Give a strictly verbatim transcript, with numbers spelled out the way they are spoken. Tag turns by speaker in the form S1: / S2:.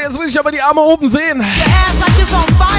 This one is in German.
S1: jetzt will ich aber die Arme oben sehen.
S2: Your ass like it's on fire.